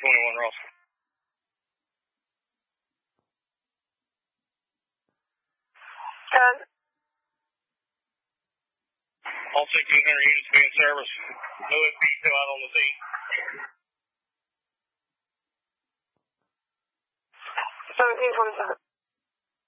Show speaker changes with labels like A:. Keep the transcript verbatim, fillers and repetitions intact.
A: twenty-one, Ross.
B: ten.
A: All sixteen hundred units be in service. No F P still out on the scene.
B: seventeen twenty-seven.